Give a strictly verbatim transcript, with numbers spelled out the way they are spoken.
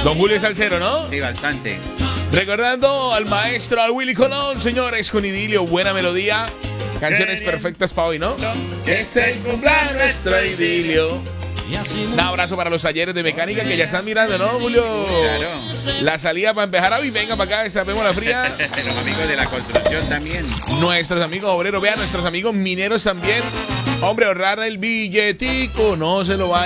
Don Julio Salcero, ¿no? Sí, bastante. Recordando al maestro, al Willy Colón, señores, con Idilio, buena melodía. Canciones perfectas para hoy, ¿no? Que se cumpla nuestro idilio. Un abrazo para los talleres de mecánica que ya están mirando, ¿no, Julio? Claro. La salida para empejar a venga para acá, sabemos la fría. Los amigos de la construcción también. Nuestros amigos obreros, vean, nuestros amigos mineros también. Hombre, ahorrar el billetico, no se lo vayan.